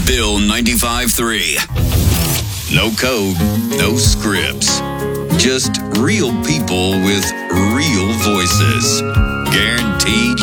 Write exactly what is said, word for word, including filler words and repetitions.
Bill ninety-five three. No code, no scripts. Just real people with real voices. Guaranteed